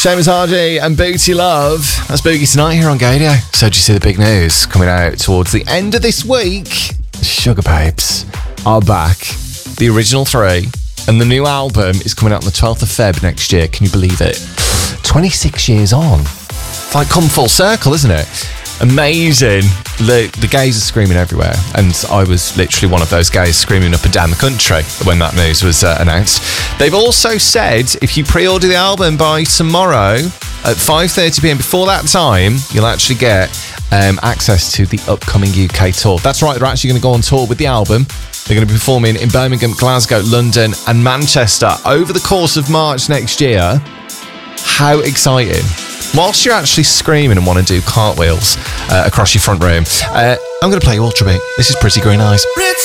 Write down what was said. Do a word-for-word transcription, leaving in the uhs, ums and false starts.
Seamus Hardy and Booty Love. That's Boogie tonight here on Gadio. So did you see the big news coming out towards the end of this week? Sugar Babes are back. The original three. And the new album is coming out on the twelfth of February next year. Can you believe it? twenty-six years on. It's like come full circle, isn't it? Amazing. The, the gays are screaming everywhere. And I was literally one of those gays screaming up and down the country when that news was uh, announced. They've also said if you pre-order the album by tomorrow at five thirty p m, before that time, you'll actually get um, access to the upcoming U K tour. That's right, they're actually going to go on tour with the album. They're going to be performing in Birmingham, Glasgow, London and Manchester over the course of March next year. How exciting. Whilst you're actually screaming and want to do cartwheels uh, across your front room, uh, I'm going to play you Ultra Beat. This is Pretty Green Eyes.